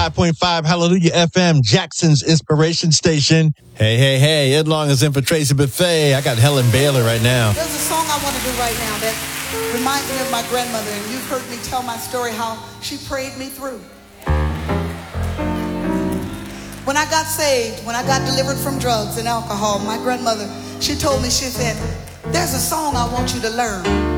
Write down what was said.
95.5 Hallelujah FM, Jackson's inspiration station. Hey, Ed Long is in for Tracy Buffet. I got Helen Baylor right now. There's a song I want to do right now that reminds me of my grandmother, and you've heard me tell my story, how she prayed me through. When I got saved, when I got delivered from drugs and alcohol, my grandmother, she told me, she said, there's a song I want you to learn.